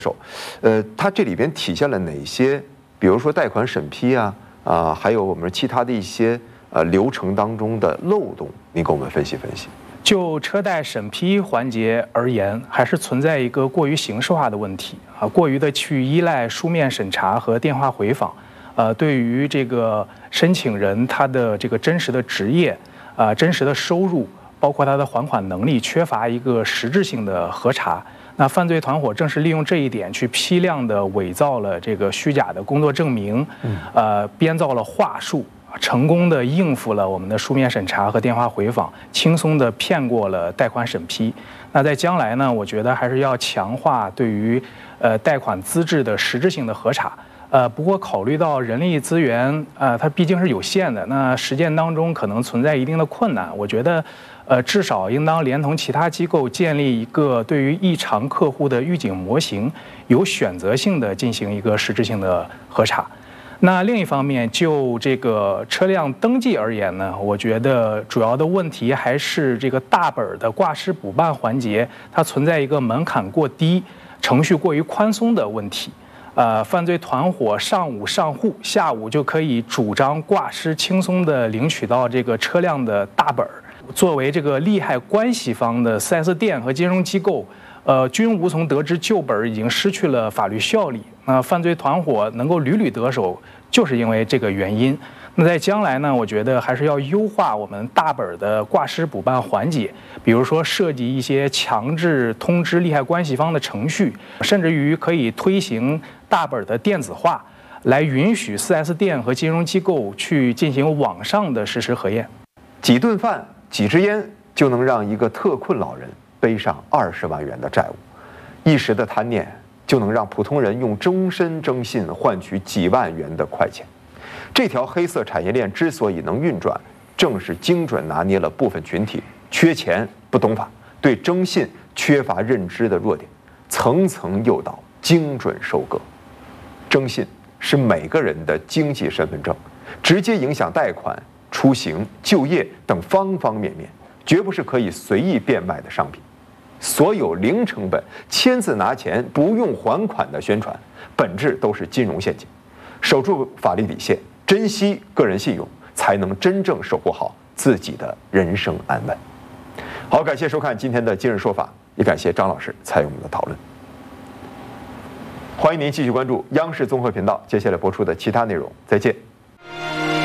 它这里边体现了哪些？比如说贷款审批啊，还有我们其他的一些流程当中的漏洞，您给我们分析分析。 就车贷审批环节而言，还是存在一个过于形式化的问题啊，过于的去依赖书面审查和电话回访，对于这个申请人他的这个真实的职业真实的收入，包括他的还款能力，缺乏一个实质性的核查。那犯罪团伙正是利用这一点，去批量的伪造了这个虚假的工作证明，编造了话术，成功的应付了我们的书面审查和电话回访，轻松的骗过了贷款审批。那在将来呢，我觉得还是要强化对于贷款资质的实质性的核查。不过考虑到人力资源它毕竟是有限的，那实践当中可能存在一定的困难。我觉得至少应当连同其他机构建立一个对于异常客户的预警模型，有选择性的进行一个实质性的核查。那另一方面，就这个车辆登记而言呢，我觉得主要的问题还是这个大本的挂失补办环节，它存在一个门槛过低、程序过于宽松的问题。犯罪团伙上午上户，下午就可以主张挂失，轻松地领取到这个车辆的大本。作为这个利害关系方的 4S 店和金融机构，均无从得知旧本已经失去了法律效力。犯罪团伙能够屡屡得手，就是因为这个原因。那在将来呢，我觉得还是要优化我们大本的挂失补办环节，比如说设计一些强制通知利害关系方的程序，甚至于可以推行大本的电子化，来允许 4S 店和金融机构去进行网上的实时核验。 几顿饭、几支烟就能让一个特困老人背上20万元的债务，一时的贪念就能让普通人用终身征信换取几万元的快钱。这条黑色产业链之所以能运转，正是精准拿捏了部分群体缺钱不懂法、对征信缺乏认知的弱点，层层诱导，精准收割。征信是每个人的经济身份证，直接影响贷款、出行、就业等方方面面，绝不是可以随意变卖的商品。所有零成本、签字拿钱不用还款的宣传，本质都是金融陷阱。守住法律底线，珍惜个人信用，才能真正守护好自己的人生安稳。好，感谢收看今天的今日说法，也感谢张老师参与我们的讨论。欢迎您继续关注央视综合频道接下来播出的其他内容，再见。